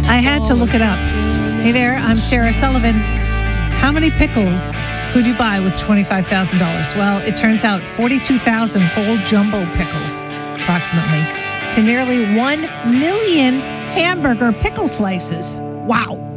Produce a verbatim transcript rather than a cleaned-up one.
I had to look it up. Hey there, I'm Sarah Sullivan. How many pickles could you buy with twenty-five thousand dollars? Well, it turns out forty-two thousand whole jumbo pickles, approximately, to nearly one million hamburger pickle slices. Wow.